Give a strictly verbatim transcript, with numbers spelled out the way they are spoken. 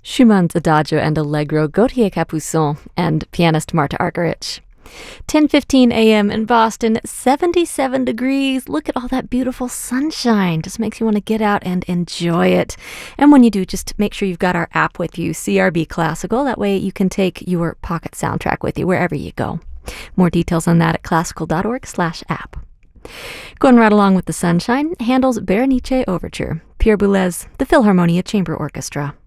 Schumann's Adagio and Allegro, Gautier Capuçon, and pianist Marta Argerich. ten fifteen a.m. in Boston, seventy-seven degrees. Look at all that beautiful sunshine. Just makes you want to get out and enjoy it. And when you do, just make sure you've got our app with you, C R B Classical. That way you can take your pocket soundtrack with you wherever you go. More details on that at classical.org slash app. Going right along with the sunshine, Handel's Berenice Overture, Pierre Boulez, the Philharmonia Chamber Orchestra.